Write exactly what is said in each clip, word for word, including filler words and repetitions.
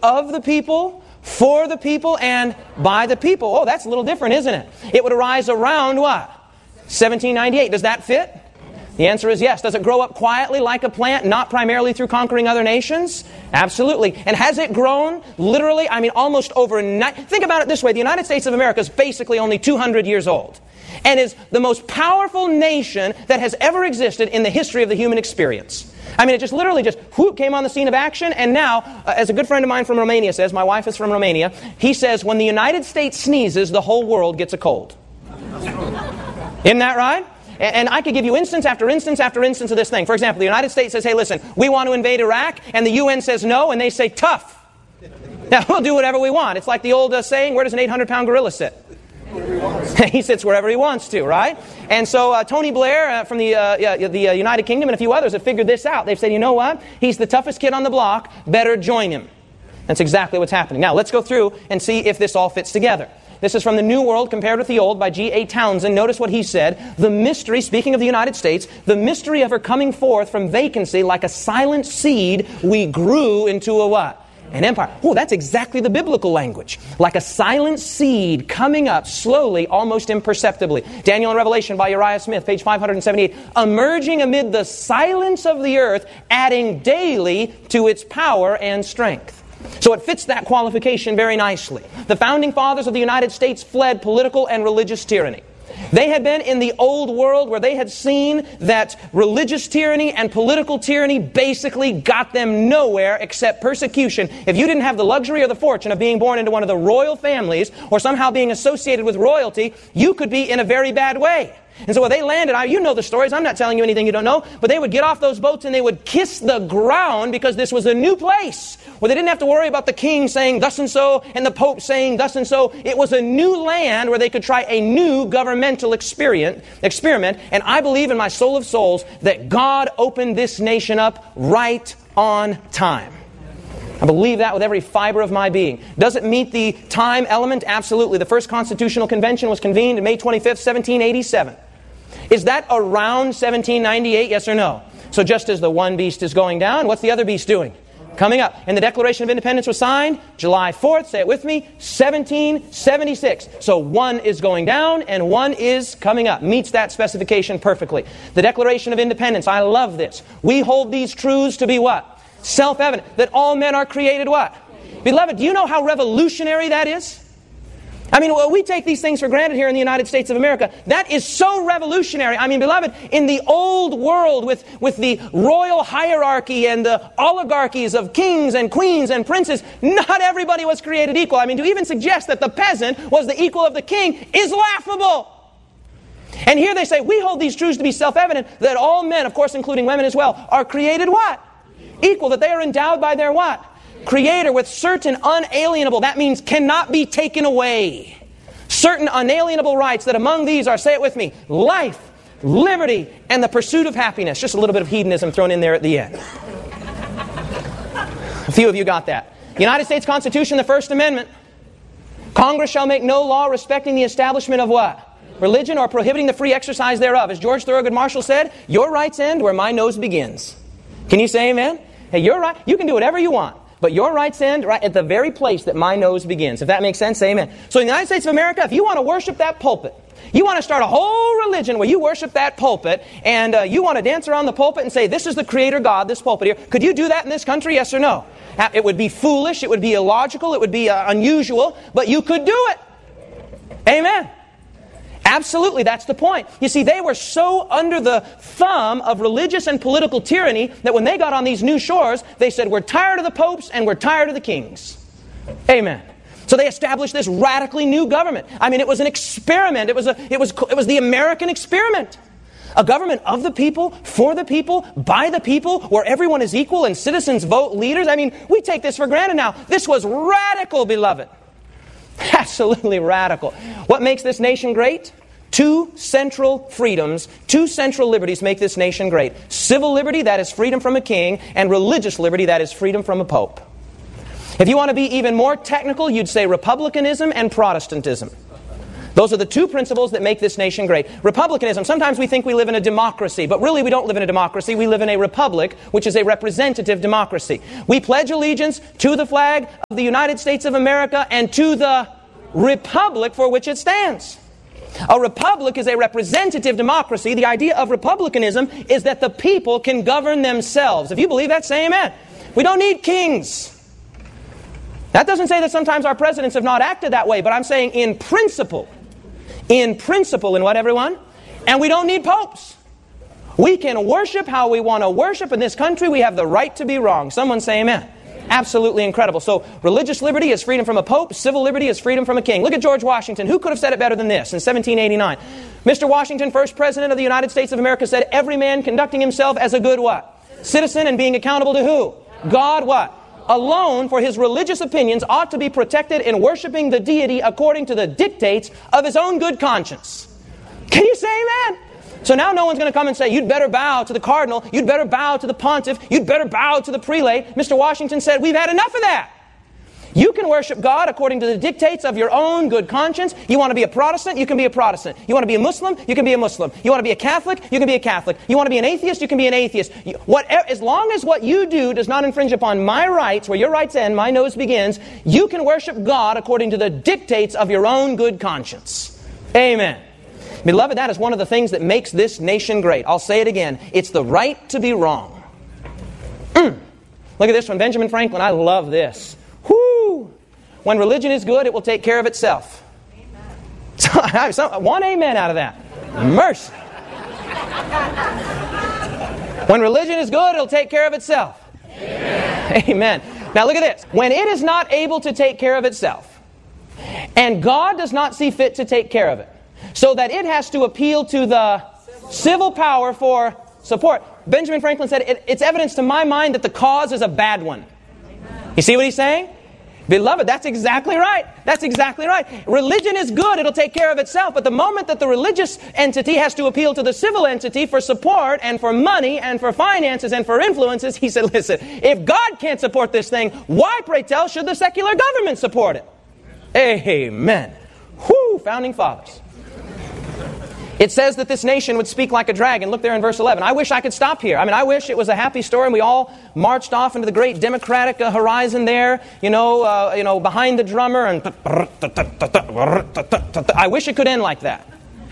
of the people, for the people, and by the people. Oh, that's a little different, isn't it? It would arise around what? seventeen ninety-eight. Does that fit? The answer is yes. Does it grow up quietly like a plant, not primarily through conquering other nations? Absolutely. And has it grown literally, I mean, almost overnight? Think about it this way. The United States of America is basically only two hundred years old and is the most powerful nation that has ever existed in the history of the human experience. I mean, it just literally just whoop, came on the scene of action, and now, uh, as a good friend of mine from Romania says, my wife is from Romania, he says, when the United States sneezes, the whole world gets a cold. Isn't that right? And, and I could give you instance after instance after instance of this thing. For example, the United States says, hey, listen, we want to invade Iraq, and the U N says no, and they say tough. Now, we'll do whatever we want. It's like the old uh, saying, where does an eight hundred pound gorilla sit? He sits wherever he wants to, right? And so uh, Tony Blair uh, from the, uh, yeah, the uh, United Kingdom and a few others have figured this out. They've said, you know what? He's the toughest kid on the block. Better join him. That's exactly what's happening. Now, let's go through and see if this all fits together. This is from The New World Compared with the Old by G A Townsend. Notice what he said. The mystery, speaking of the United States, the mystery of her coming forth from vacancy like a silent seed, we grew into a what? An empire. Oh, that's exactly the biblical language. Like a silent seed coming up slowly, almost imperceptibly. Daniel and Revelation by Uriah Smith, page five hundred seventy-eight. Emerging amid the silence of the earth, adding daily to its power and strength. So it fits that qualification very nicely. The founding fathers of the United States fled political and religious tyranny. They had been in the old world where they had seen that religious tyranny and political tyranny basically got them nowhere except persecution. If you didn't have the luxury or the fortune of being born into one of the royal families or somehow being associated with royalty, you could be in a very bad way. And so when they landed, you know the stories, I'm not telling you anything you don't know, but they would get off those boats and they would kiss the ground because this was a new place where they didn't have to worry about the king saying thus and so and the pope saying thus and so. It was a new land where they could try a new governmental experiment, experiment. And I believe in my soul of souls that God opened this nation up right on time. I believe that with every fiber of my being. Does it meet the time element? Absolutely. The first Constitutional Convention was convened May twenty-fifth, seventeen eighty-seven. Is that around seventeen ninety-eight? Yes or no? So just as the one beast is going down, what's the other beast doing? Coming up. And the Declaration of Independence was signed July fourth, say it with me, seventeen seventy-six. So one is going down and one is coming up. Meets that specification perfectly. The Declaration of Independence, I love this. We hold these truths to be what? Self-evident. That all men are created what? Beloved, do you know how revolutionary that is? I mean, well, we take these things for granted here in the United States of America. That is so revolutionary. I mean, beloved, in the old world with, with the royal hierarchy and the oligarchies of kings and queens and princes, not everybody was created equal. I mean, to even suggest that the peasant was the equal of the king is laughable. And here they say, we hold these truths to be self-evident, that all men, of course including women as well, are created what? Equal, that they are endowed by their what? Creator with certain unalienable, that means cannot be taken away, certain unalienable rights, that among these are, say it with me, life, liberty, and the pursuit of happiness. Just a little bit of hedonism thrown in there at the end. A few of you got that. United States Constitution, the First Amendment. Congress shall make no law respecting the establishment of what? Religion, or prohibiting the free exercise thereof. As George Thorogood Marshall said, your rights end where my nose begins. Can you say amen? Hey, you're right. You can do whatever you want, but your rights end right at the very place that my nose begins. If that makes sense, say amen. So in the United States of America, if you want to worship that pulpit, you want to start a whole religion where you worship that pulpit, and uh, you want to dance around the pulpit and say, this is the Creator God, this pulpit here. Could you do that in this country, yes or no? It would be foolish, it would be illogical, it would be uh, unusual, but you could do it. Amen. Absolutely, that's the point. You see, they were so under the thumb of religious and political tyranny that when they got on these new shores, they said, we're tired of the popes and we're tired of the kings. Amen. So they established this radically new government. I mean, it was an experiment. It was a, it was, it was the American experiment. A government of the people, for the people, by the people, where everyone is equal and citizens vote leaders. I mean, we take this for granted now. This was radical, beloved. Absolutely radical. What makes this nation great? Two central freedoms, two central liberties make this nation great. Civil liberty, that is freedom from a king, and religious liberty, that is freedom from a pope. If you want to be even more technical, you'd say republicanism and Protestantism. Those are the two principles that make this nation great. Republicanism, sometimes we think we live in a democracy, but really we don't live in a democracy. We live in a republic, which is a representative democracy. We pledge allegiance to the flag of the United States of America and to the republic for which it stands. A republic is a representative democracy. The idea of republicanism is that the people can govern themselves. If you believe that, say amen. We don't need kings. That doesn't say that sometimes our presidents have not acted that way, but I'm saying in principle, in principle, in what, everyone? And we don't need popes. We can worship how we want to worship. In this country, we have the right to be wrong. Someone say amen. Absolutely incredible. So religious liberty is freedom from a pope. Civil liberty is freedom from a king. Look at George Washington. Who could have said it better than this in seventeen eighty-nine? Mister Washington, first president of the United States of America, said, every man conducting himself as a good what? Citizen, and being accountable to who? God what? Alone, for his religious opinions, ought to be protected in worshiping the deity according to the dictates of his own good conscience. Can you say amen? So now no one's going to come and say, you'd better bow to the cardinal, you'd better bow to the pontiff, you'd better bow to the prelate. Mister Washington said, we've had enough of that. You can worship God according to the dictates of your own good conscience. You want to be a Protestant? You can be a Protestant. You want to be a Muslim? You can be a Muslim. You want to be a Catholic? You can be a Catholic. You want to be an atheist? You can be an atheist. You, whatever, as long as what you do does not infringe upon my rights, where your rights end, my nose begins, you can worship God according to the dictates of your own good conscience. Amen. Beloved, that is one of the things that makes this nation great. I'll say it again. It's the right to be wrong. Mm. Look at this one. Benjamin Franklin. I love this. Whoo! When religion is good, it will take care of itself. Amen. So, one amen out of that. Mercy. When religion is good, it'll take care of itself. Amen. Amen. Now look at this. When it is not able to take care of itself, and God does not see fit to take care of it, so that it has to appeal to the civil power for support. Benjamin Franklin said, it, it's evidence to my mind that the cause is a bad one. You see what he's saying? Beloved, that's exactly right. That's exactly right. Religion is good. It'll take care of itself. But the moment that the religious entity has to appeal to the civil entity for support and for money and for finances and for influences, he said, listen, if God can't support this thing, why, pray tell, should the secular government support it? Amen. Whoo, founding fathers. It says that this nation would speak like a dragon. Look there in verse eleven. I wish I could stop here. I mean, I wish it was a happy story and we all marched off into the great democratic uh, horizon there, you know, uh, you know, behind the drummer, and I wish it could end like that.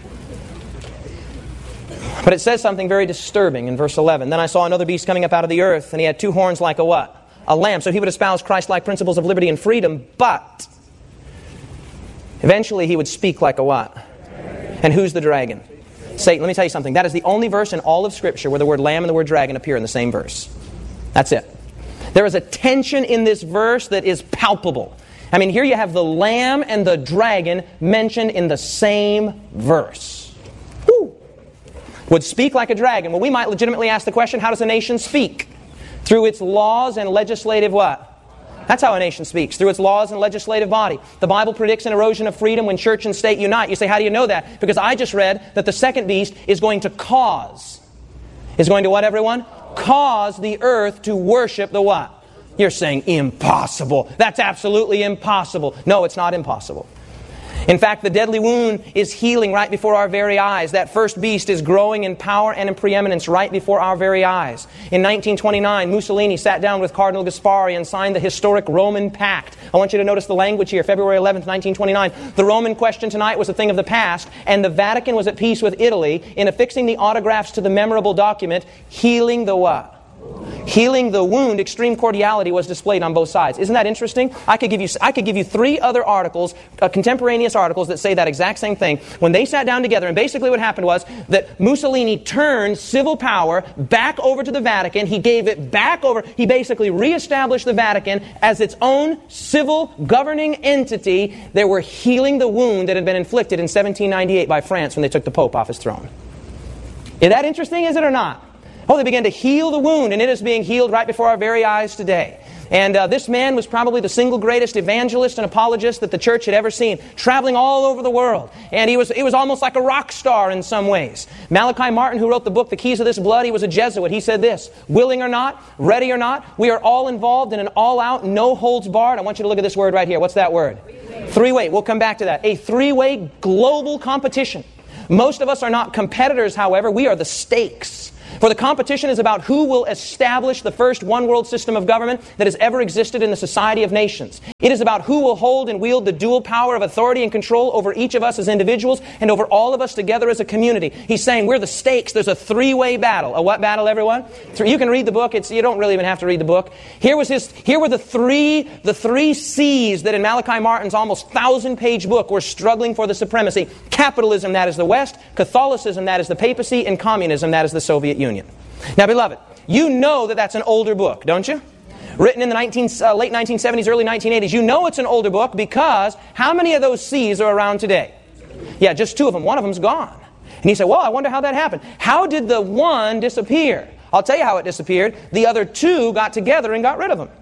But it says something very disturbing in verse eleven. Then I saw another beast coming up out of the earth, and he had two horns like a what? A lamb. So he would espouse Christ-like principles of liberty and freedom, but eventually he would speak like a what? And who's the dragon? Satan. Let me tell you something. That is the only verse in all of Scripture where the word lamb and the word dragon appear in the same verse. That's it. There is a tension in this verse that is palpable. I mean, here you have the lamb and the dragon mentioned in the same verse. Woo. Would speak like a dragon. Well, we might legitimately ask the question, how does a nation speak? Through its laws and legislative what? That's how a nation speaks, through its laws and legislative body. The Bible predicts an erosion of freedom when church and state unite. You say, how do you know that? Because I just read that the second beast is going to cause. Is going to what, everyone? Cause the earth to worship the what? You're saying impossible. That's absolutely impossible. No, it's not impossible. In fact, the deadly wound is healing right before our very eyes. That first beast is growing in power and in preeminence right before our very eyes. In nineteen twenty-nine, Mussolini sat down with Cardinal Gaspari and signed the historic Roman Pact. I want you to notice the language here, February eleventh, nineteen twenty-nine. The Roman question tonight was a thing of the past, and the Vatican was at peace with Italy in affixing the autographs to the memorable document, healing the what? Healing the wound. Extreme cordiality was displayed on both sides. Isn't that interesting? I could give you I could give you three other articles, uh, contemporaneous articles that say that exact same thing. When they sat down together, and basically what happened was that Mussolini turned civil power back over to the Vatican. He gave it back over. He basically reestablished the Vatican as its own civil governing entity. They were healing the wound that had been inflicted in seventeen ninety-eight by France when they took the Pope off his throne. Is that interesting, is it or not? Oh, they began to heal the wound, and it is being healed right before our very eyes today. And uh, this man was probably the single greatest evangelist and apologist that the church had ever seen, traveling all over the world. And he was, he was almost like a rock star in some ways. Malachi Martin, who wrote the book, The Keys of This Blood, he was a Jesuit. He said this, willing or not, ready or not, we are all involved in an all-out, no-holds-barred. I want you to look at this word right here. What's that word? Three-way. Three-way. We'll come back to that. A three-way global competition. Most of us are not competitors, however. We are the stakes. For the competition is about who will establish the first one-world system of government that has ever existed in the society of nations. It is about who will hold and wield the dual power of authority and control over each of us as individuals and over all of us together as a community. He's saying we're the stakes. There's a three-way battle. A what battle, everyone? You can read the book. It's, you don't really even have to read the book. Here was his. Here were the three, the three C's that in Malachi Martin's almost thousand-page book were struggling for the supremacy. Capitalism, that is the West. Catholicism, that is the papacy. And communism, that is the Soviet Union. Now, beloved, you know that that's an older book, don't you? Written in the nineteen, uh, late nineteen seventies, early nineteen eighties. You know it's an older book because how many of those C's are around today? Yeah, just two of them. One of them's gone. And he said, well, I wonder how that happened. How did the one disappear? I'll tell you how it disappeared. The other two got together and got rid of them.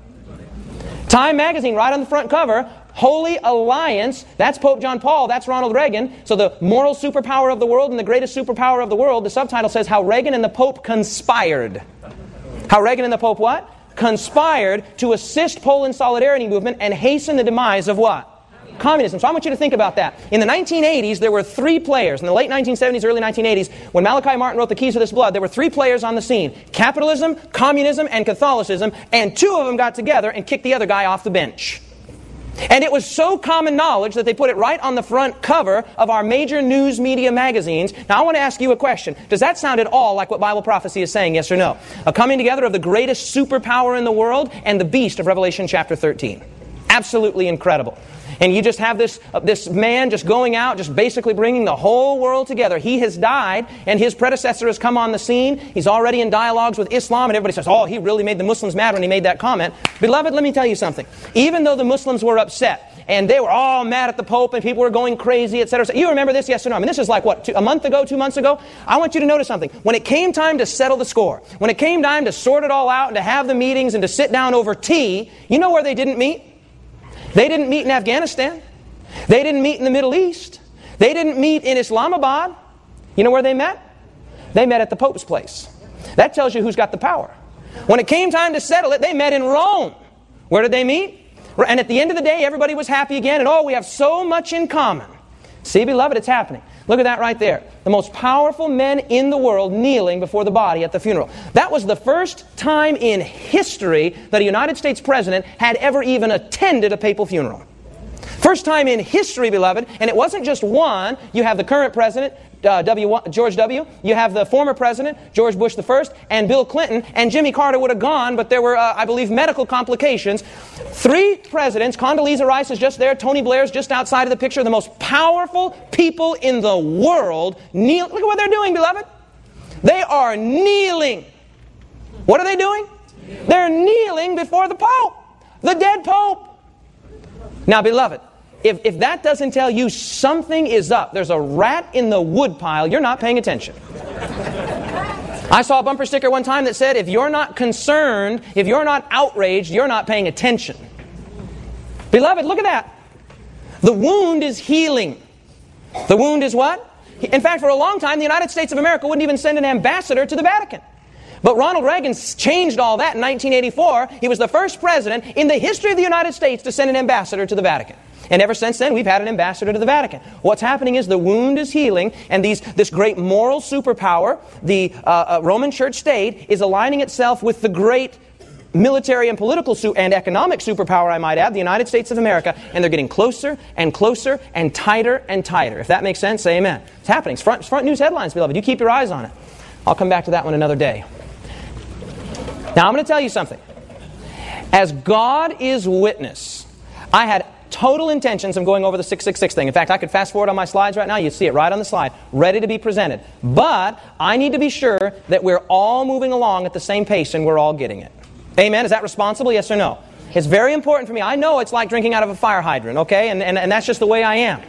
Time magazine, right on the front cover, Holy Alliance, that's Pope John Paul, that's Ronald Reagan. So the moral superpower of the world and the greatest superpower of the world, the subtitle says how Reagan and the Pope conspired. How Reagan and the Pope what? Conspired to assist Poland's solidarity movement and hasten the demise of what? Communism. So I want you to think about that. In the nineteen eighties, there were three players. In the late nineteen seventies, early nineteen eighties, when Malachi Martin wrote The Keys of This Blood, there were three players on the scene. Capitalism, communism, and Catholicism. And two of them got together and kicked the other guy off the bench. And it was so common knowledge that they put it right on the front cover of our major news media magazines. Now I want to ask you a question. Does that sound at all like what Bible prophecy is saying, yes or no? A coming together of the greatest superpower in the world and the beast of Revelation chapter thirteen. Absolutely incredible. And you just have this uh, this man just going out, just basically bringing the whole world together. He has died, and his predecessor has come on the scene. He's already in dialogues with Islam, and everybody says, oh, he really made the Muslims mad when he made that comment. Beloved, let me tell you something. Even though the Muslims were upset, and they were all mad at the Pope, and people were going crazy, et cetera. You remember this, yes or no? I mean, this is like, what, two, a month ago, two months ago? I want you to notice something. When it came time to settle the score, when it came time to sort it all out and to have the meetings and to sit down over tea, you know where they didn't meet? They didn't meet in Afghanistan. They didn't meet in the Middle East. They didn't meet in Islamabad. You know where they met? They met at the Pope's place. That tells you who's got the power. When it came time to settle it, they met in Rome. Where did they meet? And at the end of the day, everybody was happy again. And oh, we have so much in common. See, beloved, it's happening. Look at that right there. The most powerful men in the world kneeling before the body at the funeral. That was the first time in history that a United States president had ever even attended a papal funeral. First time in history, beloved, and it wasn't just one. You have the current president, uh, W. George W. You have the former president, George Bush the First, and Bill Clinton, and Jimmy Carter would have gone, but there were, uh, I believe, medical complications. Three presidents. Condoleezza Rice is just there. Tony Blair's just outside of the picture. The most powerful people in the world kneel. Look at what they're doing, beloved. They are kneeling. What are they doing? They're kneeling before the Pope, the dead Pope. Now, beloved, If, if that doesn't tell you something is up, there's a rat in the woodpile, you're not paying attention. I saw a bumper sticker one time that said, if you're not concerned, if you're not outraged, you're not paying attention. Beloved, look at that. The wound is healing. The wound is what? In fact, for a long time, the United States of America wouldn't even send an ambassador to the Vatican. But Ronald Reagan changed all that in nineteen eighty-four. He was the first president in the history of the United States to send an ambassador to the Vatican. And ever since then, we've had an ambassador to the Vatican. What's happening is the wound is healing, and these, this great moral superpower, the uh, uh, Roman Church state, is aligning itself with the great military and political su- and economic superpower, I might add, the United States of America, and they're getting closer and closer and tighter and tighter. If that makes sense, say amen. It's happening. It's front, it's front news headlines, beloved. You keep your eyes on it. I'll come back to that one another day. Now, I'm going to tell you something. As God is witness, I had total intentions of going over the six six six thing. In fact, I could fast forward on my slides right now. You see it right on the slide, ready to be presented. But I need to be sure that we're all moving along at the same pace and we're all getting it. Amen? Is that responsible? Yes or no? It's very important for me. I know it's like drinking out of a fire hydrant, okay? And, and, and that's just the way I am.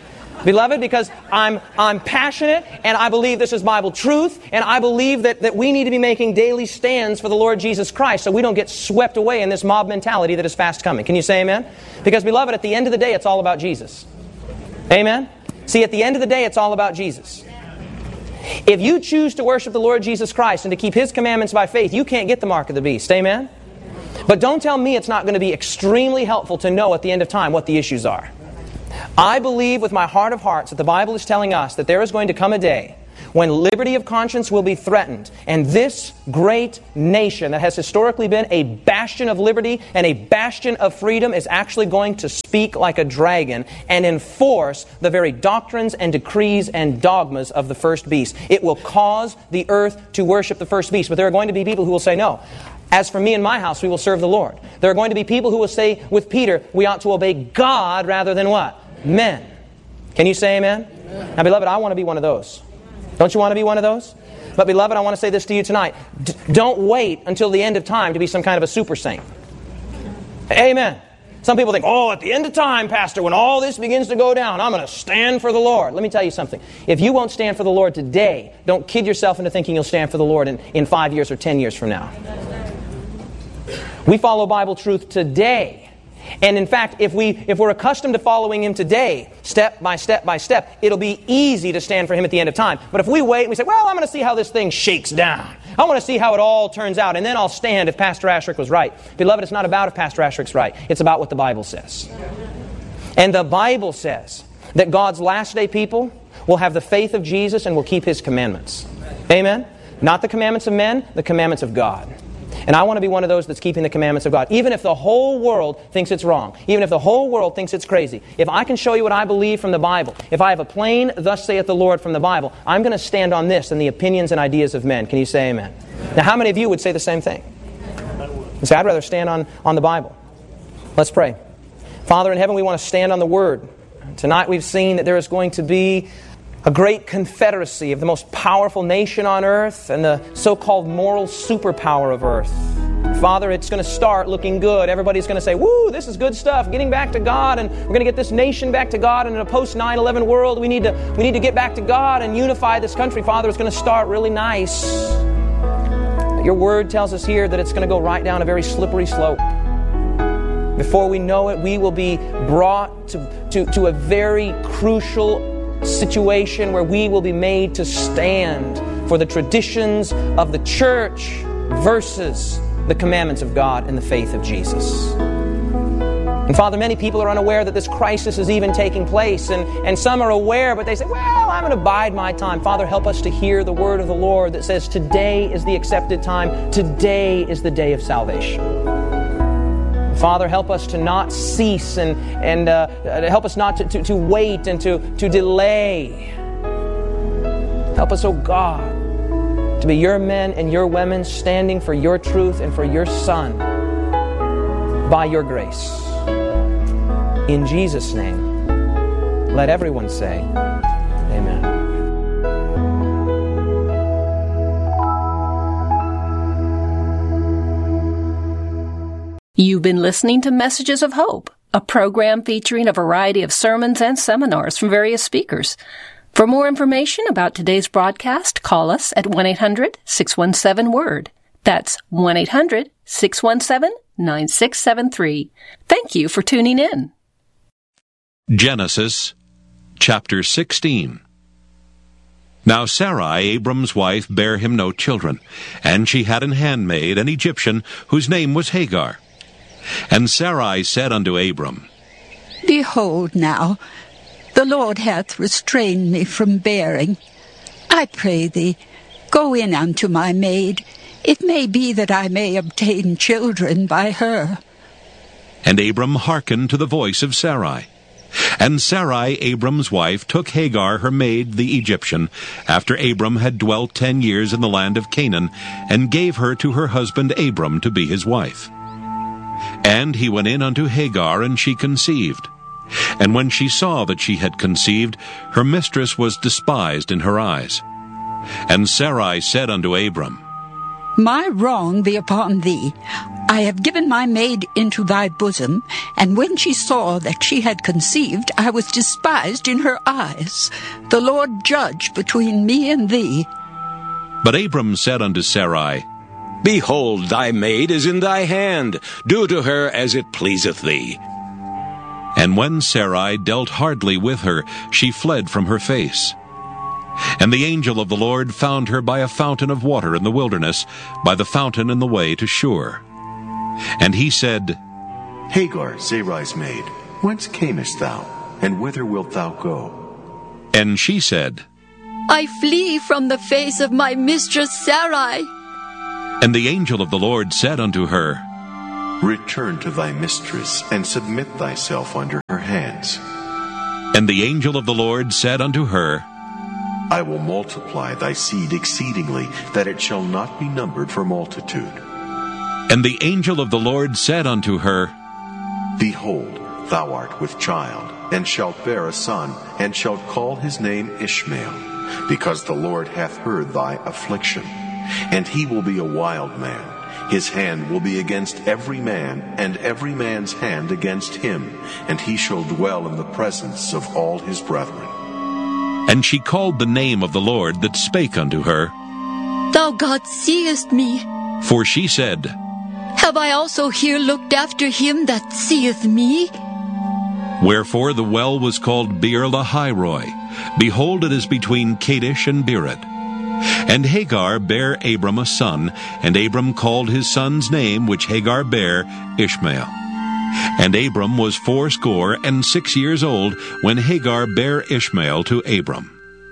Beloved, because I'm I'm passionate and I believe this is Bible truth, and I believe that, that we need to be making daily stands for the Lord Jesus Christ so we don't get swept away in this mob mentality that is fast coming. Can you say amen? Because, beloved, at the end of the day, it's all about Jesus. Amen? See, at the end of the day, it's all about Jesus. If you choose to worship the Lord Jesus Christ and to keep His commandments by faith, you can't get the mark of the beast. Amen? But don't tell me it's not going to be extremely helpful to know at the end of time what the issues are. I believe with my heart of hearts that the Bible is telling us that there is going to come a day when liberty of conscience will be threatened, and this great nation that has historically been a bastion of liberty and a bastion of freedom is actually going to speak like a dragon and enforce the very doctrines and decrees and dogmas of the first beast. It will cause the earth to worship the first beast, but there are going to be people who will say, no, as for me and my house, we will serve the Lord. There are going to be people who will say with Peter, we ought to obey God rather than what? Men. Can you say amen? Amen. Now, beloved, I want to be one of those. Don't you want to be one of those? But, beloved, I want to say this to you tonight. D- don't wait until the end of time to be some kind of a super saint. Amen. Some people think, oh, at the end of time, Pastor, when all this begins to go down, I'm going to stand for the Lord. Let me tell you something. If you won't stand for the Lord today, don't kid yourself into thinking you'll stand for the Lord in, in five years or ten years from now. We follow Bible truth today. And in fact, if, we, if we're accustomed to following Him today, step by step by step, it'll be easy to stand for Him at the end of time. But if we wait and we say, well, I'm going to see how this thing shakes down. I want to see how it all turns out, and then I'll stand if Pastor Asherick was right. Beloved, it's not about if Pastor Asherick's right. It's about what the Bible says. And the Bible says that God's last day people will have the faith of Jesus and will keep His commandments. Amen? Not the commandments of men, the commandments of God. And I want to be one of those that's keeping the commandments of God. Even if the whole world thinks it's wrong. Even if the whole world thinks it's crazy. If I can show you what I believe from the Bible. If I have a plain, thus saith the Lord from the Bible. I'm going to stand on this and the opinions and ideas of men. Can you say amen? Now, how many of you would say the same thing? You say, I'd rather stand on, on the Bible. Let's pray. Father in heaven, we want to stand on the Word. Tonight we've seen that there is going to be a great confederacy of the most powerful nation on earth and the so-called moral superpower of earth. Father, it's going to start looking good. Everybody's going to say, woo, this is good stuff, getting back to God, and we're going to get this nation back to God. And in a post nine eleven world, we need to we need to get back to God and unify this country. Father, it's going to start really nice. Your Word tells us here that it's going to go right down a very slippery slope. Before we know it, we will be brought to, to, to a very crucial situation where we will be made to stand for the traditions of the church versus the commandments of God and the faith of Jesus. And Father, many people are unaware that this crisis is even taking place, and, and some are aware, but they say, well, I'm going to bide my time. Father, help us to hear the word of the Lord that says today is the accepted time, today is the day of salvation. Father, help us to not cease and, and uh, help us not to, to, to wait and to, to delay. Help us, oh God, to be your men and your women standing for your truth and for your Son by your grace. In Jesus' name, let everyone say, amen. You've been listening to Messages of Hope, a program featuring a variety of sermons and seminars from various speakers. For more information about today's broadcast, call us at one eight hundred six one seven word. That's one eight hundred six one seven nine six seven three. Thank you for tuning in. Genesis chapter sixteen. Now Sarai, Abram's wife, bare him no children, and she had an handmaid, an Egyptian, whose name was Hagar. And Sarai said unto Abram, Behold now, the Lord hath restrained me from bearing. I pray thee, go in unto my maid. It may be that I may obtain children by her. And Abram hearkened to the voice of Sarai. And Sarai, Abram's wife, took Hagar her maid, the Egyptian, after Abram had dwelt ten years in the land of Canaan, and gave her to her husband Abram to be his wife. And he went in unto Hagar, and she conceived. And when she saw that she had conceived, her mistress was despised in her eyes. And Sarai said unto Abram, My wrong be upon thee. I have given my maid into thy bosom, and when she saw that she had conceived, I was despised in her eyes. The Lord judge between me and thee. But Abram said unto Sarai, Behold, thy maid is in thy hand. Do to her as it pleaseth thee. And when Sarai dealt hardly with her, she fled from her face. And the angel of the Lord found her by a fountain of water in the wilderness, by the fountain in the way to Shur. And he said, Hagar, Sarai's maid, whence camest thou, and whither wilt thou go? And she said, I flee from the face of my mistress Sarai. And the angel of the Lord said unto her, Return to thy mistress, and submit thyself under her hands. And the angel of the Lord said unto her, I will multiply thy seed exceedingly, that it shall not be numbered for multitude. And the angel of the Lord said unto her, Behold, thou art with child, and shalt bear a son, and shalt call his name Ishmael, because the Lord hath heard thy affliction. And he will be a wild man. His hand will be against every man, and every man's hand against him, and he shall dwell in the presence of all his brethren. And she called the name of the Lord that spake unto her, Thou God seest me. For she said, Have I also here looked after him that seeth me? Wherefore the well was called Beer Lahairoi. Behold, it is between Kadesh and Beerith. And Hagar bare Abram a son, and Abram called his son's name, which Hagar bare, Ishmael. And Abram was fourscore and six years old when Hagar bare Ishmael to Abram.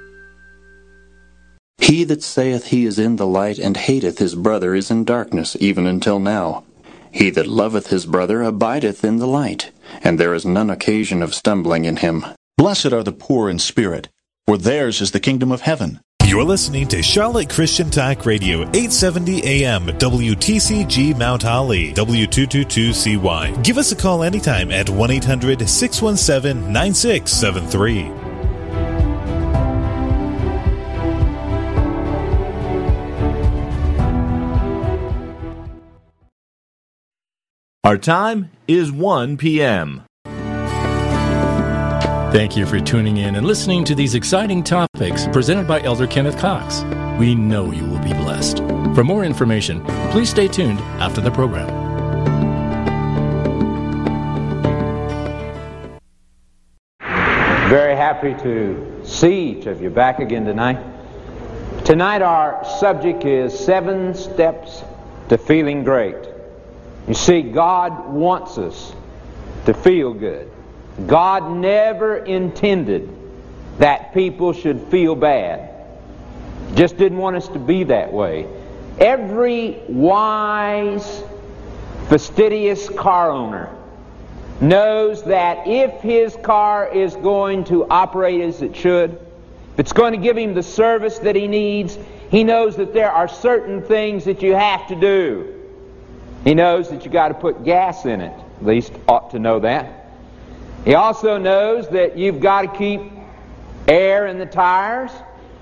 He that saith he is in the light and hateth his brother is in darkness, even until now. He that loveth his brother abideth in the light, and there is none occasion of stumbling in him. Blessed are the poor in spirit, for theirs is the kingdom of heaven. You're listening to Charlotte Christian Talk Radio, eight seventy A M, W T C G Mount Holly, W two twenty-two C Y. Give us a call anytime at one eight hundred, six one seven, nine six seven three. Our time is one p m Thank you for tuning in and listening to these exciting topics presented by Elder Kenneth Cox. We know you will be blessed. For more information, please stay tuned after the program. Very happy to see each of you back again tonight. Tonight our subject is seven steps to feeling great. You see, God wants us to feel good. God never intended that people should feel bad. Just didn't want us to be that way. Every wise, fastidious car owner knows that if his car is going to operate as it should, if it's going to give him the service that he needs, he knows that there are certain things that you have to do. He knows that you got to put gas in it. At least ought to know that. He also knows that you've got to keep air in the tires,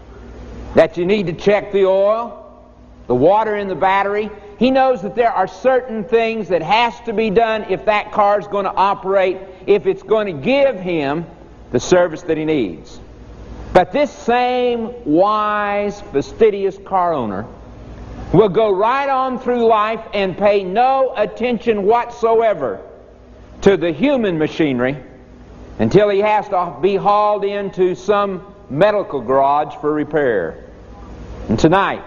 that you need to check the oil, the water in the battery. He knows that there are certain things that has to be done if that car is going to operate, if it's going to give him the service that he needs. But this same wise, fastidious car owner will go right on through life and pay no attention whatsoever to the human machinery until he has to be hauled into some medical garage for repair. And tonight,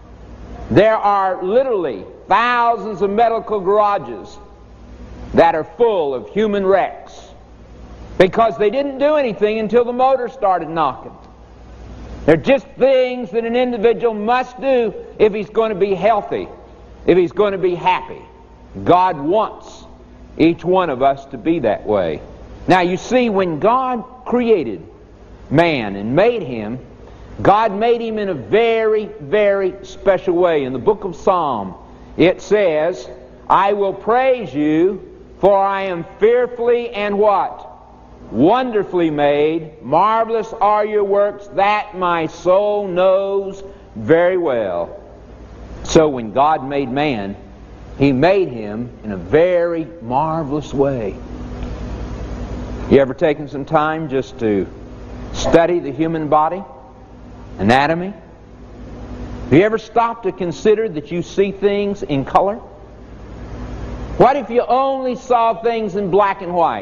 there are literally thousands of medical garages that are full of human wrecks because they didn't do anything until the motor started knocking. They're just things that an individual must do if he's going to be healthy, if he's going to be happy. God wants each one of us to be that way. Now you see, when God created man and made him, God made him in a very, very special way. In the book of Psalm, it says, I will praise you, for I am fearfully and what? Wonderfully made. Marvelous are your works, that my soul knows very well. So when God made man, He made him in a very marvelous way. You ever taken some time just to study the human body, anatomy? Have you ever stopped to consider that you see things in color? What if you only saw things in black and white?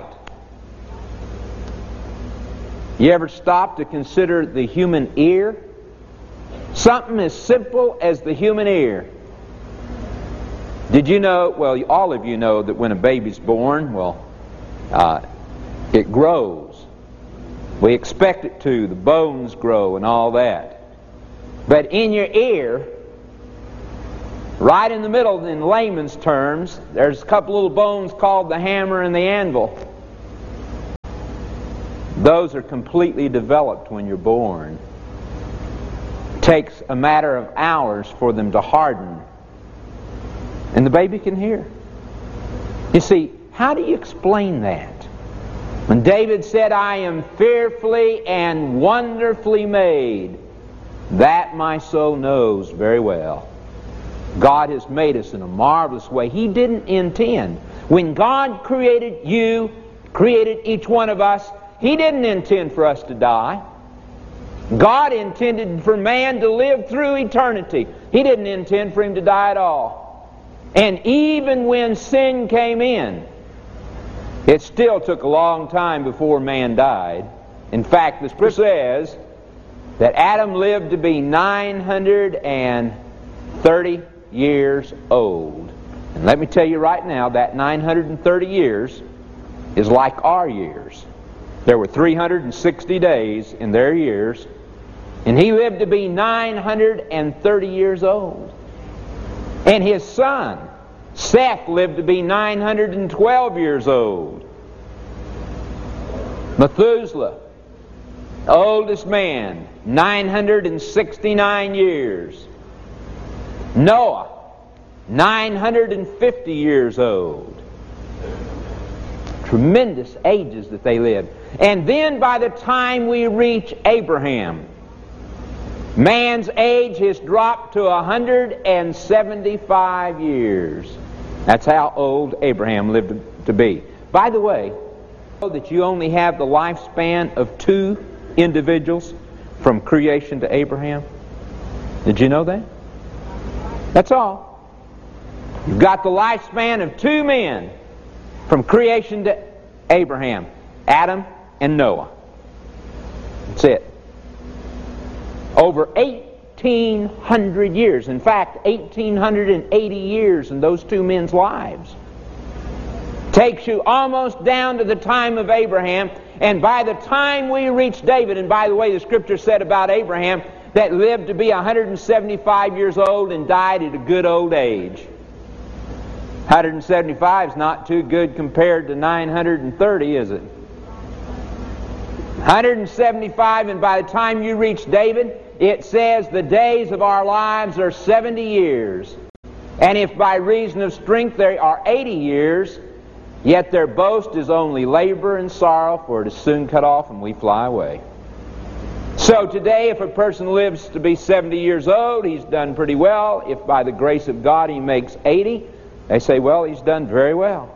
You ever stop to consider the human ear? Something as simple as the human ear. Did you know, well, all of you know that when a baby's born, well, uh, it grows. We expect it to. The bones grow and all that. But in your ear, right in the middle, in layman's terms, there's a couple little bones called the hammer and the anvil. Those are completely developed when you're born. It takes a matter of hours for them to harden. And the baby can hear. You see, how do you explain that? When David said, I am fearfully and wonderfully made, that my soul knows very well. God has made us in a marvelous way. He didn't intend. When God created you, created each one of us, He didn't intend for us to die. God intended for man to live through eternity. He didn't intend for him to die at all. And even when sin came in, it still took a long time before man died. In fact, the Scripture says that Adam lived to be nine hundred thirty years old. And let me tell you right now, that nine hundred thirty years is like our years. There were three hundred sixty days in their years, and he lived to be nine hundred thirty years old. And his son, Seth, lived to be nine hundred twelve years old. Methuselah, the oldest man, nine hundred sixty-nine years. Noah, nine hundred fifty years old. Tremendous ages that they lived. And then by the time we reach Abraham, man's age has dropped to one hundred seventy-five years. That's how old Abraham lived to be. By the way, know that you only have the lifespan of two individuals from creation to Abraham? Did you know that? That's all. You've got the lifespan of two men from creation to Abraham, Adam and Noah. That's it. Over eighteen hundred years. In fact, eighteen eighty years in those two men's lives. Takes you almost down to the time of Abraham, and by the time we reach David, and by the way, the Scripture said about Abraham that lived to be one hundred seventy-five years old and died at a good old age. one hundred seventy-five is not too good compared to nine hundred thirty, is it? one hundred seventy-five, and by the time you reach David, it says the days of our lives are seventy years. And if by reason of strength they are eighty years, yet their boast is only labor and sorrow, for it is soon cut off and we fly away. So today, if a person lives to be seventy years old, he's done pretty well. If by the grace of God he makes eighty, they say, well, he's done very well.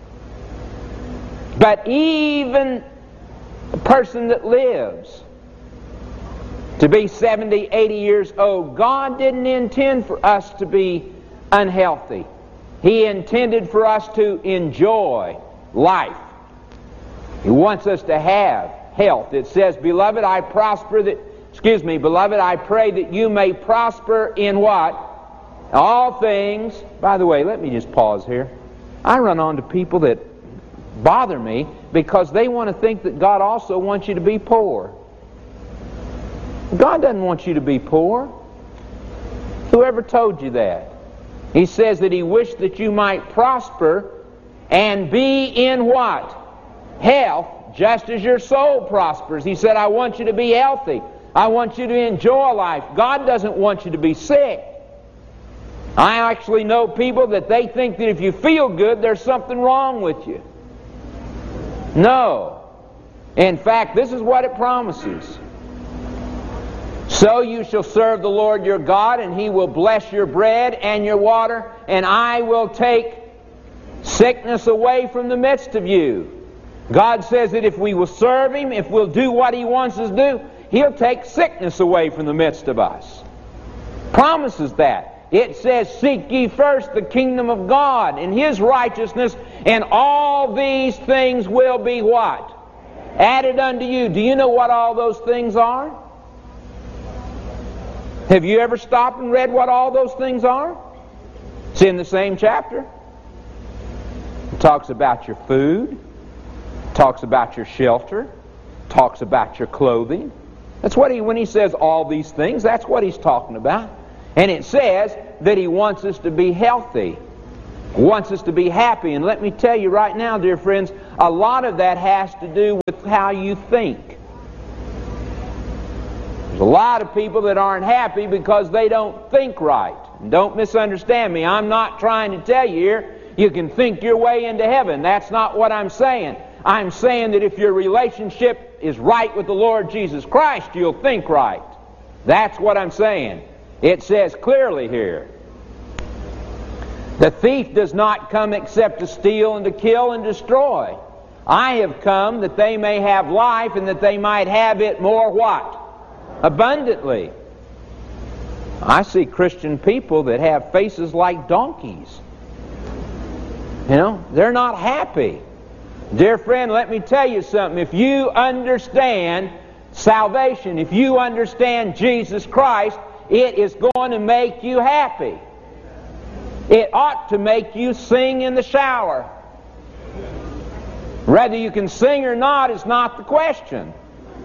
But even a person that lives to be seventy, eighty years old, God didn't intend for us to be unhealthy. He intended for us to enjoy life. He wants us to have health. It says, beloved, I prosper that, excuse me, beloved, I pray that you may prosper in what? All things. By the way, let me just pause here. I run onto people that bother me because they want to think that God also wants you to be poor. God doesn't want you to be poor. Whoever told you that? He says that He wished that you might prosper and be in what? Health, just as your soul prospers. He said, I want you to be healthy. I want you to enjoy life. God doesn't want you to be sick. I actually know people that they think that if you feel good, there's something wrong with you. No. In fact, this is what it promises. So you shall serve the Lord your God, and He will bless your bread and your water, and I will take sickness away from the midst of you. God says that if we will serve Him, if we'll do what He wants us to do, He'll take sickness away from the midst of us. Promises that. It says, seek ye first the kingdom of God and His righteousness, and all these things will be what? Added unto you. Do you know what all those things are? Have you ever stopped and read what all those things are? It's in the same chapter. It talks about your food, talks about your shelter, talks about your clothing. That's what he, when he says all these things, that's what he's talking about. And it says that he wants us to be healthy, wants us to be happy. And let me tell you right now, dear friends, a lot of that has to do with how you think. There's a lot of people that aren't happy because they don't think right. And don't misunderstand me. I'm not trying to tell you here you can think your way into heaven. That's not what I'm saying. I'm saying that if your relationship is right with the Lord Jesus Christ, you'll think right. That's what I'm saying. It says clearly here, the thief does not come except to steal and to kill and destroy. I have come that they may have life, and that they might have it more what? Abundantly. I see Christian people that have faces like donkeys. You know, they're not happy. Dear friend, let me tell you something. If you understand salvation, if you understand Jesus Christ, it is going to make you happy. It ought to make you sing in the shower. Whether you can sing or not is not the question.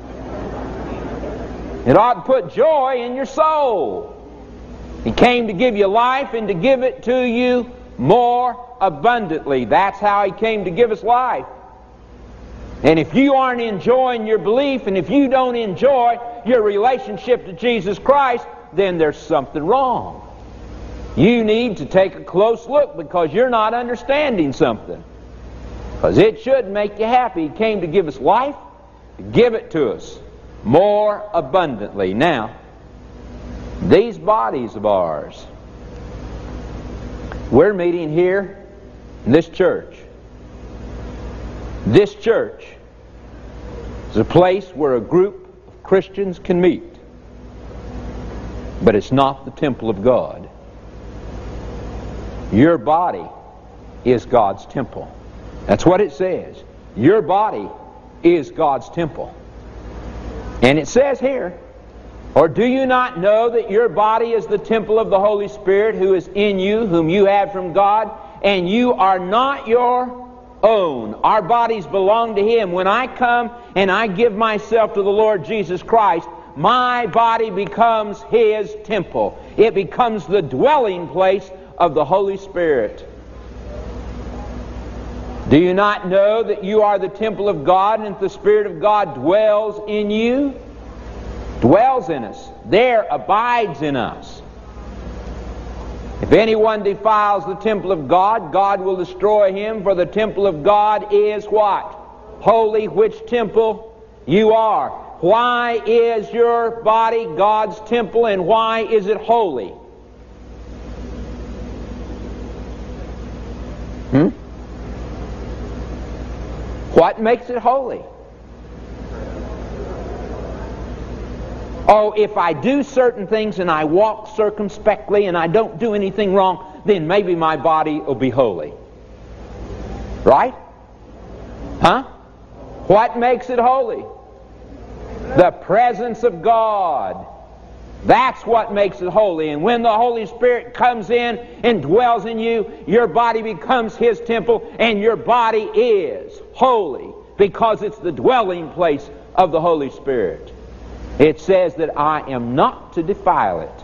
It ought to put joy in your soul. He came to give you life and to give it to you more abundantly. That's how He came to give us life. And if you aren't enjoying your belief, and if you don't enjoy your relationship to Jesus Christ, then there's something wrong. You need to take a close look, because you're not understanding something. Because it should make you happy. He came to give us life, to give it to us more abundantly. Now, these bodies of ours, we're meeting here in this church. This church is a place where a group of Christians can meet. But it's not the temple of God. Your body is God's temple. That's what it says. Your body is God's temple. And it says here, or do you not know that your body is the temple of the Holy Spirit who is in you, whom you have from God, and you are not your own? Our bodies belong to Him. When I come and I give myself to the Lord Jesus Christ, my body becomes His temple. It becomes the dwelling place of the Holy Spirit. Do you not know that you are the temple of God, and that the Spirit of God dwells in you? Dwells in us. There abides in us. If anyone defiles the temple of God, God will destroy him, for the temple of God is what? Holy, which temple you are. Why is your body God's temple, and why is it holy? Hmm? What makes it holy? Oh, if I do certain things and I walk circumspectly and I don't do anything wrong, then maybe my body will be holy. Right? Huh? What makes it holy? The presence of God. That's what makes it holy. And when the Holy Spirit comes in and dwells in you, your body becomes His temple, and your body is holy because it's the dwelling place of the Holy Spirit. It says that I am not to defile it.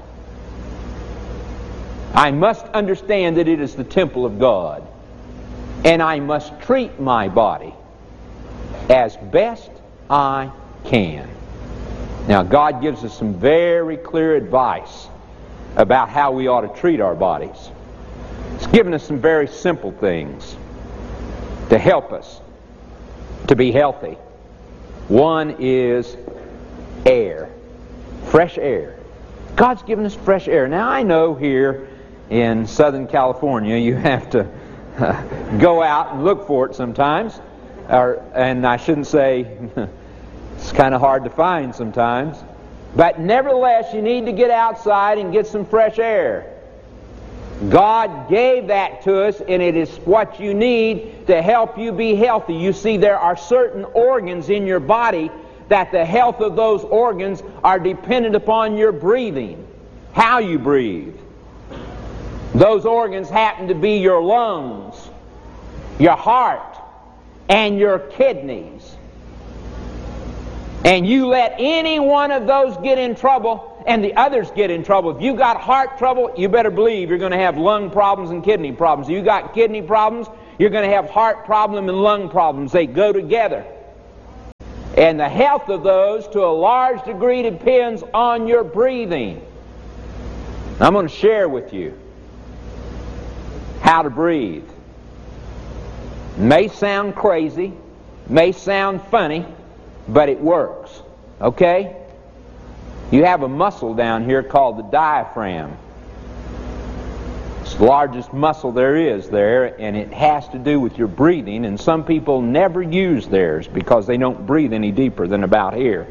I must understand that it is the temple of God, and I must treat my body as best I can. Now, God gives us some very clear advice about how we ought to treat our bodies. He's given us some very simple things to help us to be healthy. One is air, Fresh air. God's given us fresh air. Now I know here in Southern California you have to uh, go out and look for it sometimes. Or, and I shouldn't say it's kind of hard to find sometimes. But nevertheless, you need to get outside and get some fresh air. God gave that to us, and it is what you need to help you be healthy. You see, there are certain organs in your body that the health of those organs are dependent upon your breathing, how you breathe. Those organs happen to be your lungs, your heart, and your kidneys. And you let any one of those get in trouble, and the others get in trouble. If you got heart trouble, you better believe you're going to have lung problems and kidney problems. If you got kidney problems, you're going to have heart problem and lung problems. They go together. And the health of those, to a large degree, depends on your breathing. I'm going to share with you how to breathe. It may sound crazy, may sound funny, but it works. Okay? You have a muscle down here called the diaphragm. It's the largest muscle there is there, and it has to do with your breathing, and some people never use theirs because they don't breathe any deeper than about here.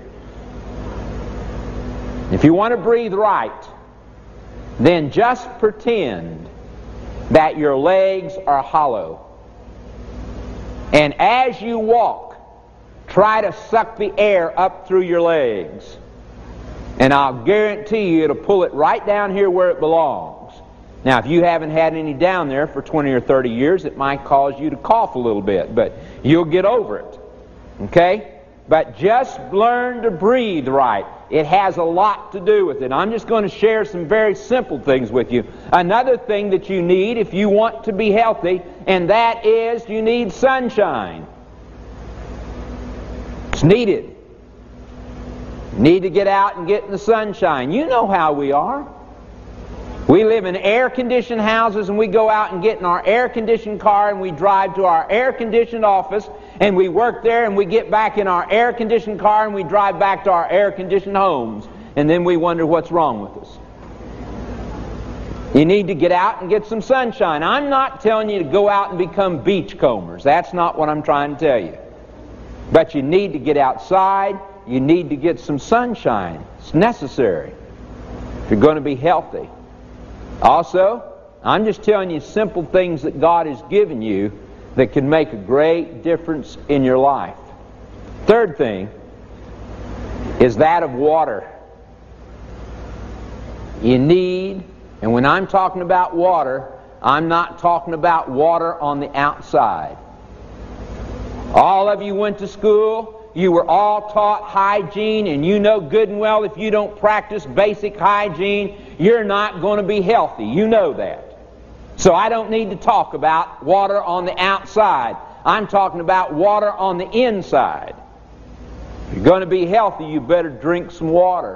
If you want to breathe right, then just pretend that your legs are hollow. And as you walk, try to suck the air up through your legs. And I'll guarantee you it'll pull it right down here where it belongs. Now, if you haven't had any down there for twenty or thirty years, it might cause you to cough a little bit, but you'll get over it. Okay? But just learn to breathe right. It has a lot to do with it. I'm just going to share some very simple things with you. Another thing that you need if you want to be healthy, and that is you need sunshine. It's needed. You need to get out and get in the sunshine. You know how we are. We live in air-conditioned houses, and we go out and get in our air-conditioned car and we drive to our air-conditioned office and we work there, and we get back in our air-conditioned car and we drive back to our air-conditioned homes, and then we wonder what's wrong with us. You need to get out and get some sunshine. I'm not telling you to go out and become beachcombers. That's not what I'm trying to tell you. But you need to get outside. You need to get some sunshine. It's necessary if you're going to be healthy. Also, I'm just telling you simple things that God has given you that can make a great difference in your life. Third thing is that of water. You need, and when I'm talking about water, I'm not talking about water on the outside. All of you went to school, you were all taught hygiene, and you know good and well if you don't practice basic hygiene, you're not going to be healthy. You know that. So I don't need to talk about water on the outside. I'm talking about water on the inside. If you're going to be healthy, you better drink some water.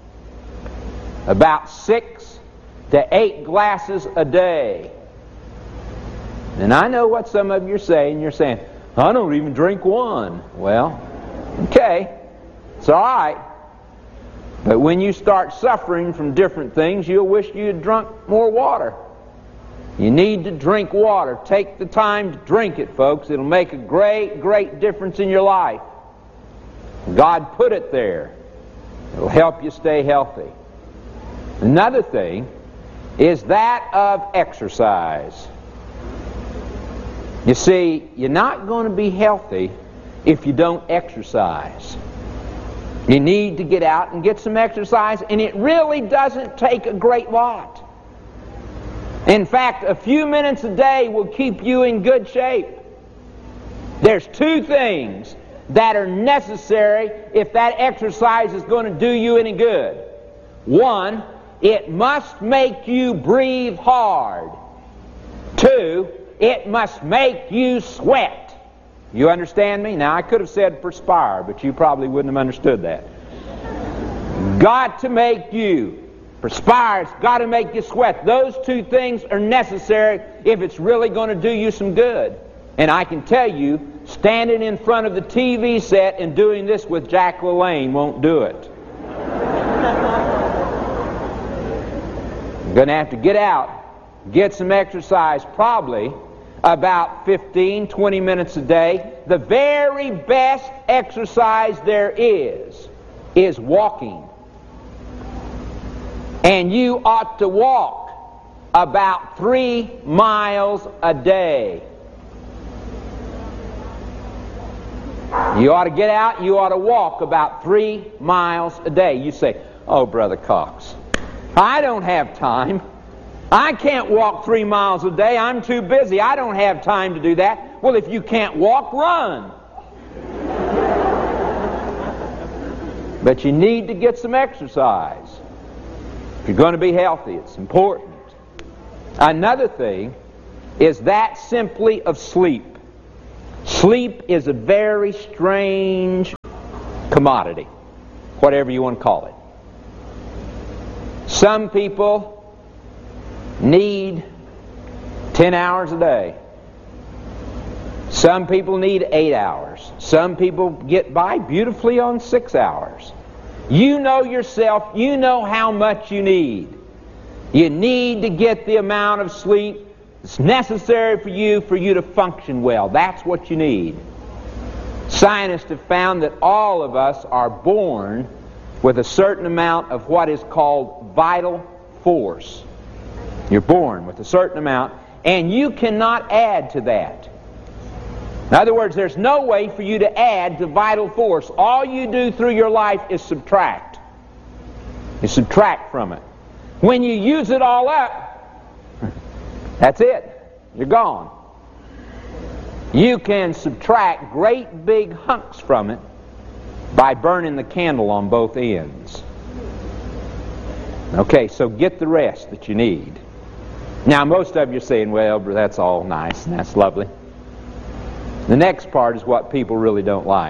About six to eight glasses a day. And I know what some of you are saying. You're saying, I don't even drink one. Well, okay, it's all right. But when you start suffering from different things, you'll wish you had drunk more water. You need to drink water. Take the time to drink it, folks. It'll make a great, great difference in your life. God put it there. It'll help you stay healthy. Another thing is that of exercise. You see, you're not going to be healthy if you don't exercise. You need to get out and get some exercise, and it really doesn't take a great lot. In fact, a few minutes a day will keep you in good shape. There's two things that are necessary if that exercise is going to do you any good. One, it must make you breathe hard. Two, it must make you sweat. You understand me? Now, I could have said perspire, but you probably wouldn't have understood that. Got to make you perspire. It's got to make you sweat. Those two things are necessary if it's really going to do you some good. And I can tell you, standing in front of the T V set and doing this with Jack LaLanne won't do it. going to have to get out, get some exercise, probably about fifteen, twenty minutes a day. The very best exercise there is, is walking. And you ought to walk about three miles a day. You ought to get out, you ought to walk about three miles a day. You say, oh, Brother Cox, I don't have time. I can't walk three miles a day. I'm too busy. I don't have time to do that. Well, if you can't walk, run. But you need to get some exercise. If you're going to be healthy, it's important. Another thing is that simply of sleep. Sleep is a very strange commodity, whatever you want to call it. Some people need ten hours a day. Some people need eight hours. Some people get by beautifully on six hours. You know yourself, you know how much you need. You need to get the amount of sleep that's necessary for you for you to function well. That's what you need. Scientists have found that all of us are born with a certain amount of what is called vital force. You're born with a certain amount, and you cannot add to that. In other words, there's no way for you to add to vital force. All you do through your life is subtract. You subtract from it. When you use it all up, that's it. You're gone. You can subtract great big hunks from it by burning the candle on both ends. Okay, so get the rest that you need. Now, most of you are saying, well, that's all nice and that's lovely. The next part is what people really don't like.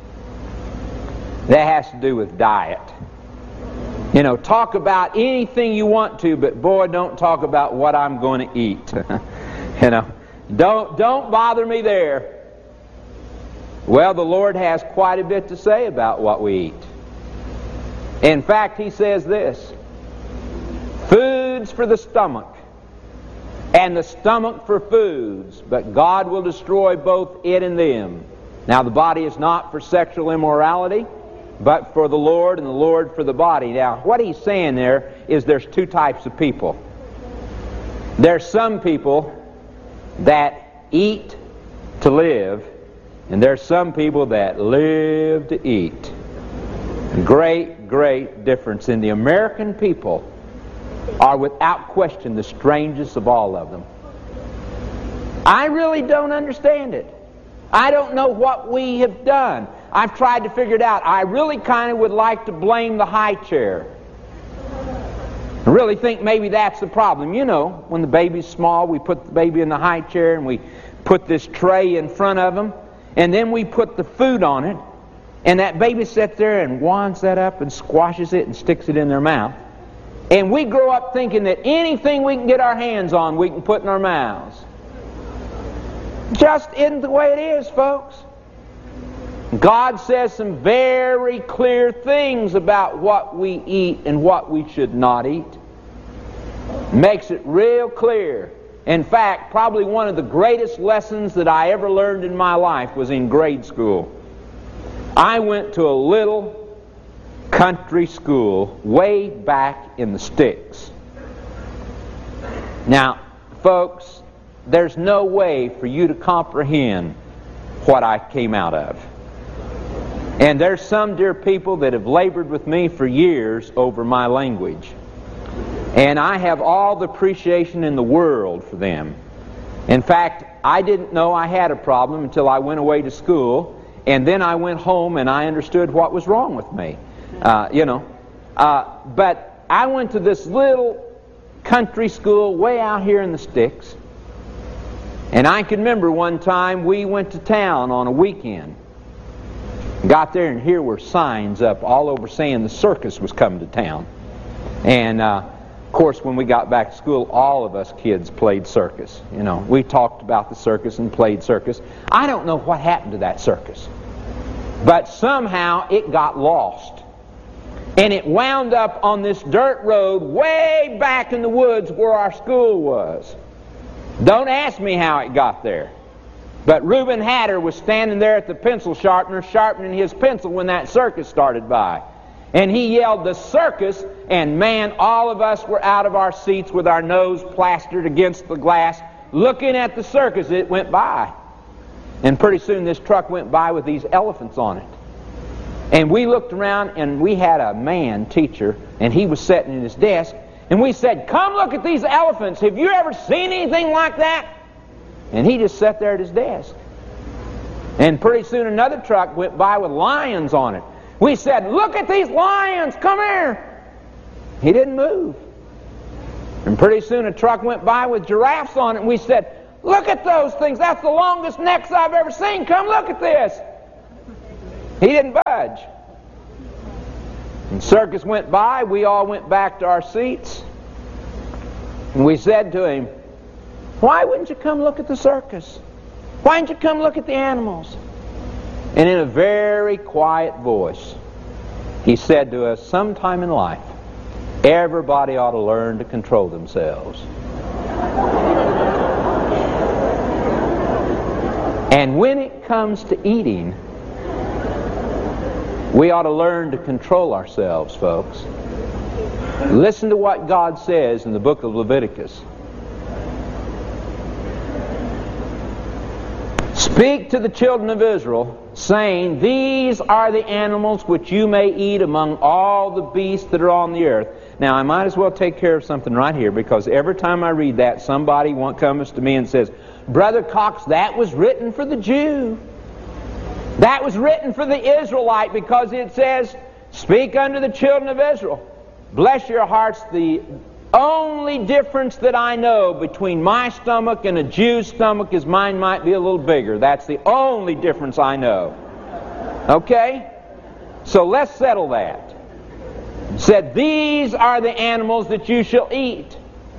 That has to do with diet. You know, talk about anything you want to, but boy, don't talk about what I'm going to eat. You know, don't, don't bother me there. Well, the Lord has quite a bit to say about what we eat. In fact, He says this: food's for the stomach, and the stomach for foods, but God will destroy both it and them. Now, the body is not for sexual immorality, but for the Lord, and the Lord for the body. Now, what He's saying there is there's two types of people. There's some people that eat to live, and there's some people that live to eat. Great, great difference. In the American people are without question the strangest of all of them. I really don't understand it. I don't know what we have done. I've tried to figure it out. I really kind of would like to blame the high chair. I really think maybe that's the problem. You know, when the baby's small, we put the baby in the high chair and we put this tray in front of them, and then we put the food on it, and that baby sits there and wands that up and squashes it and sticks it in their mouth. And we grow up thinking that anything we can get our hands on, we can put in our mouths. Just isn't the way it is, folks. God says some very clear things about what we eat and what we should not eat. Makes it real clear. In fact, probably one of the greatest lessons that I ever learned in my life was in grade school. I went to a little country school way back in the sticks. Now, folks, there's no way for you to comprehend what I came out of. And there's some dear people that have labored with me for years over my language. And I have all the appreciation in the world for them. In fact, I didn't know I had a problem until I went away to school, and then I went home and I understood what was wrong with me. Uh, you know, uh, but I went to this little country school way out here in the sticks, and I can remember one time we went to town on a weekend. Got there, and here were signs up all over saying the circus was coming to town. And uh, of course, when we got back to school, all of us kids played circus. You know, we talked about the circus and played circus. I don't know what happened to that circus, but somehow it got lost. And it wound up on this dirt road way back in the woods where our school was. Don't ask me how it got there. But Reuben Hatter was standing there at the pencil sharpener sharpening his pencil when that circus started by. And he yelled, "The circus!" And man, all of us were out of our seats with our nose plastered against the glass, looking at the circus. It went by. And pretty soon this truck went by with these elephants on it. And we looked around, and we had a man teacher, and he was sitting in his desk, and we said, "Come look at these elephants. Have you ever seen anything like that?" And he just sat there at his desk. And pretty soon another truck went by with lions on it. We said, "Look at these lions. Come here." He didn't move. And pretty soon a truck went by with giraffes on it, and we said, "Look at those things. That's the longest necks I've ever seen. Come look at this." He didn't budge. And circus went by. We all went back to our seats. And we said to him, "Why wouldn't you come look at the circus? Why didn't you come look at the animals?" And in a very quiet voice, he said to us, "Sometime in life, everybody ought to learn to control themselves." And when it comes to eating, we ought to learn to control ourselves, folks. Listen to what God says in the book of Leviticus. "Speak to the children of Israel, saying, These are the animals which you may eat among all the beasts that are on the earth." Now, I might as well take care of something right here, because every time I read that, somebody comes to me and says, "Brother Cox, that was written for the Jew. That was written for the Israelite, because it says, 'Speak unto the children of Israel.'" Bless your hearts, the only difference that I know between my stomach and a Jew's stomach is mine might be a little bigger. That's the only difference I know. Okay? So let's settle that. It said, "These are the animals that you shall eat.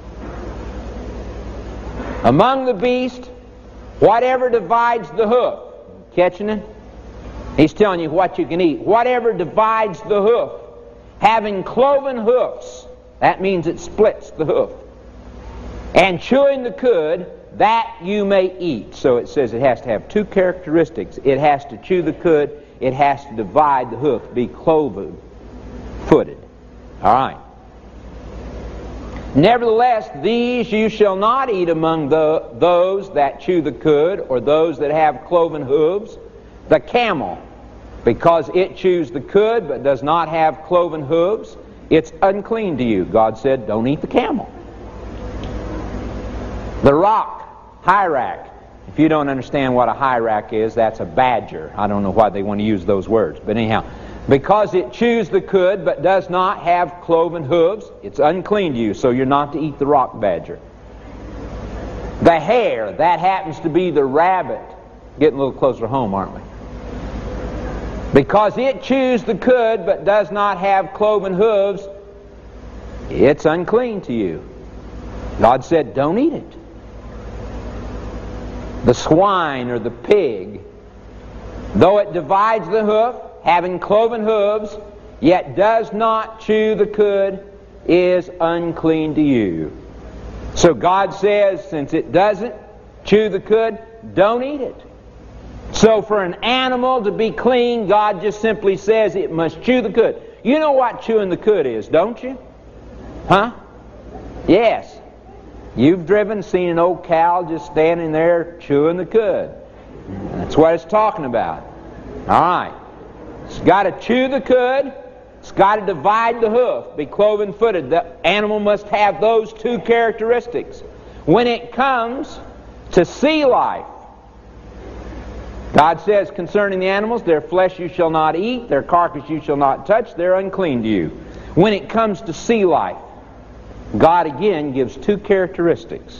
Among the beasts, whatever divides the hoof." Catching it? He's telling you what you can eat. "Whatever divides the hoof, having cloven hoofs," that means it splits the hoof, "and chewing the cud, that you may eat." So it says it has to have two characteristics. It has to chew the cud, it has to divide the hoof, be cloven footed. All right. "Nevertheless, these you shall not eat among the, those that chew the cud, or those that have cloven hooves. The camel, because it chews the cud but does not have cloven hooves, it's unclean to you." God said, don't eat the camel. "The rock, hyrack." If you don't understand what a hyrack is, that's a badger. I don't know why they want to use those words, but anyhow. "Because it chews the cud but does not have cloven hooves, it's unclean to you," so you're not to eat the rock badger. "The hare," that happens to be the rabbit. Getting a little closer home, aren't we? "Because it chews the cud but does not have cloven hooves, it's unclean to you." God said, don't eat it. "The swine," or the pig, "though it divides the hoof, having cloven hooves, yet does not chew the cud, is unclean to you." So God says, since it doesn't chew the cud, don't eat it. So for an animal to be clean, God just simply says it must chew the cud. You know what chewing the cud is, don't you? Huh? Yes. You've driven, seen an old cow just standing there chewing the cud. That's what it's talking about. All right. It's got to chew the cud. It's got to divide the hoof, be cloven-footed. The animal must have those two characteristics. When it comes to sea life, God says concerning the animals, "Their flesh you shall not eat, their carcass you shall not touch, they're unclean to you." When it comes to sea life, God again gives two characteristics.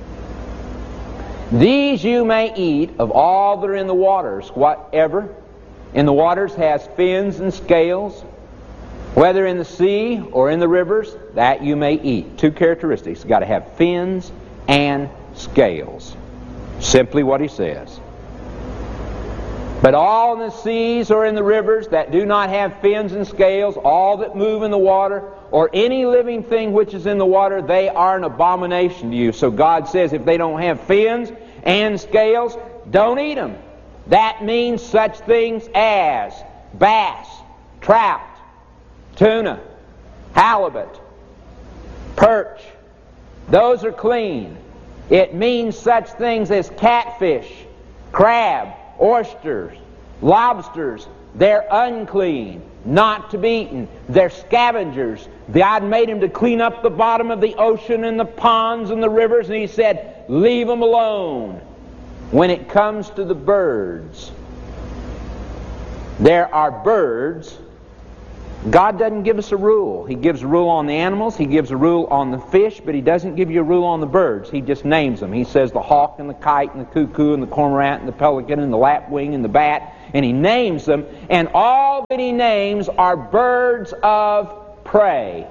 "These you may eat of all that are in the waters, whatever in the waters has fins and scales, whether in the sea or in the rivers, that you may eat." Two characteristics. You've got to have fins and scales. Simply what he says. But all in the seas or in the rivers that do not have fins and scales, all that move in the water, or any living thing which is in the water, they are an abomination to you. So God says if they don't have fins and scales, don't eat them. That means such things as bass, trout, tuna, halibut, perch. Those are clean. It means such things as catfish, crab, oysters, lobsters. They're unclean, not to be eaten. They're scavengers. God made them to clean up the bottom of the ocean and the ponds and the rivers, and He said, leave them alone. When it comes to the birds, there are birds. God doesn't give us a rule. He gives a rule on the animals, He gives a rule on the fish, but He doesn't give you a rule on the birds. He just names them. He says the hawk and the kite and the cuckoo and the cormorant and the pelican and the lapwing and the bat, and He names them, and all that He names are birds of prey.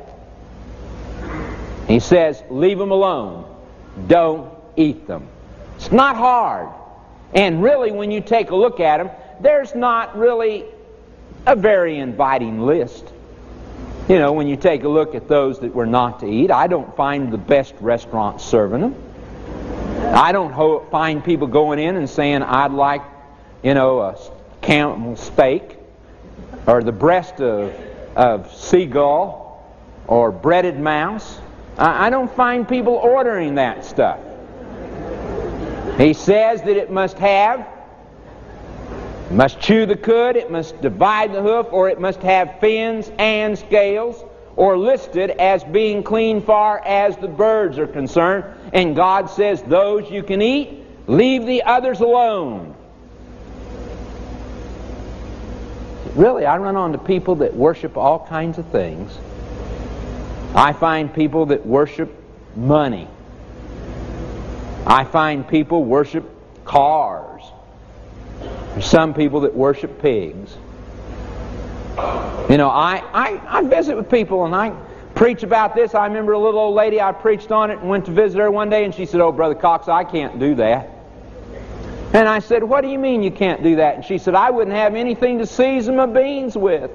He says, leave them alone. Don't eat them. It's not hard. And really, when you take a look at them, there's not really a very inviting list. You know, when you take a look at those that were not to eat, I don't find the best restaurants serving them. I don't ho- find people going in and saying, I'd like, you know, a camel steak, or the breast of, of seagull, or breaded mouse. I, I don't find people ordering that stuff. He says that it must have, must chew the cud, it must divide the hoof, or it must have fins and scales, or listed as being clean far as the birds are concerned. And God says those you can eat, leave the others alone. Really, I run onto people that worship all kinds of things. I find people that worship money. I find people worship cars. There's some people that worship pigs. You know, I, I, I visit with people and I preach about this. I remember a little old lady, I preached on it and went to visit her one day, and she said, oh, Brother Cox, I can't do that. And I said, what do you mean you can't do that? And she said, I wouldn't have anything to season my beans with.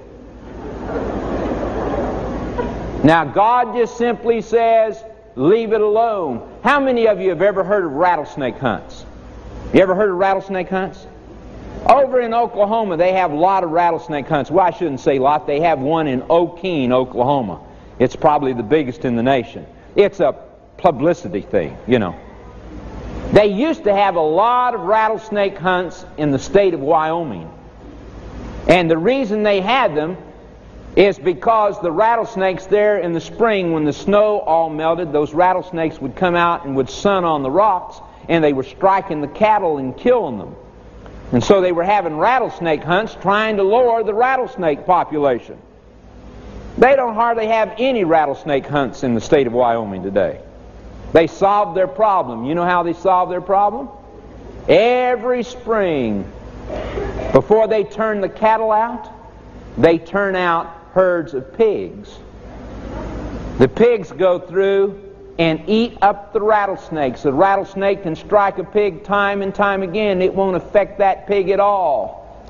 Now, God just simply says, leave it alone. How many of you have ever heard of rattlesnake hunts? You ever heard of rattlesnake hunts? Over in Oklahoma, they have a lot of rattlesnake hunts. Well, I shouldn't say a lot. They have one in Okeen, Oklahoma. It's probably the biggest in the nation. It's a publicity thing, you know. They used to have a lot of rattlesnake hunts in the state of Wyoming. And the reason they had them is because the rattlesnakes there in the spring, when the snow all melted, those rattlesnakes would come out and would sun on the rocks, and they were striking the cattle and killing them. And so they were having rattlesnake hunts trying to lower the rattlesnake population. They don't hardly have any rattlesnake hunts in the state of Wyoming today. They solved their problem. You know how they solved their problem? Every spring, before they turn the cattle out, they turn out herds of pigs. The pigs go through and eat up the rattlesnakes. The rattlesnake can strike a pig time and time again. It won't affect that pig at all.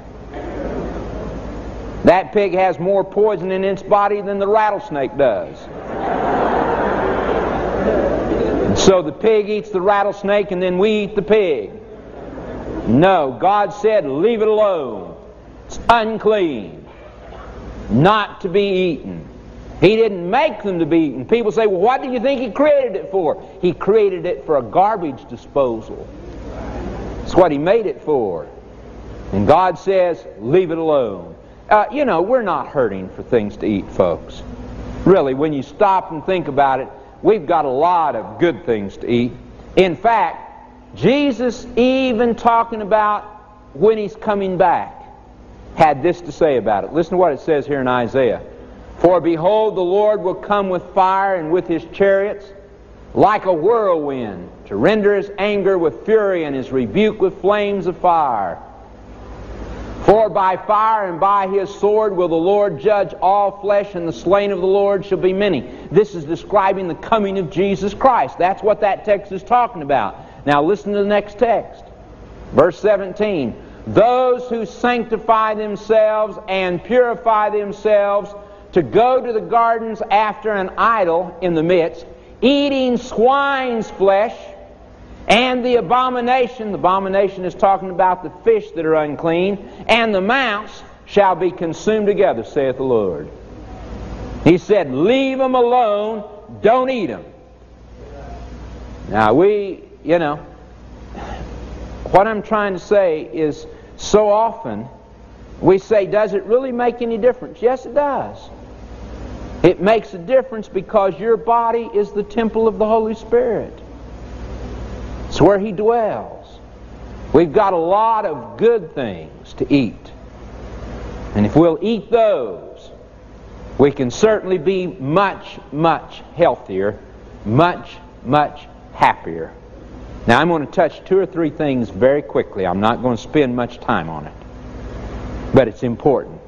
That pig has more poison in its body than the rattlesnake does. So the pig eats the rattlesnake and then we eat the pig. No, God said, leave it alone. It's unclean, not to be eaten. He didn't make them to be eaten. People say, well, what do you think He created it for? He created it for a garbage disposal. That's what He made it for. And God says, leave it alone. Uh, you know, we're not hurting for things to eat, folks. Really, when you stop and think about it, we've got a lot of good things to eat. In fact, Jesus, even talking about when He's coming back, had this to say about it. Listen to what it says here in Isaiah. For behold, the Lord will come with fire and with His chariots, like a whirlwind, to render His anger with fury and His rebuke with flames of fire. For by fire and by His sword will the Lord judge all flesh, and the slain of the Lord shall be many. This is describing the coming of Jesus Christ. That's what that text is talking about. Now listen to the next text. Verse seventeen. those who sanctify themselves and purify themselves to go to the gardens after an idol in the midst, eating swine's flesh, and the abomination, the abomination is talking about the fish that are unclean, and the mouse shall be consumed together, saith the Lord. He said, leave them alone, don't eat them. Now we, you know, what I'm trying to say is, so often we say, does it really make any difference? Yes, it does. It makes a difference because your body is the temple of the Holy Spirit. It's where He dwells. We've got a lot of good things to eat. And if we'll eat those, we can certainly be much, much healthier, much, much happier. Now I'm going to touch two or three things very quickly. I'm not going to spend much time on it. But it's important.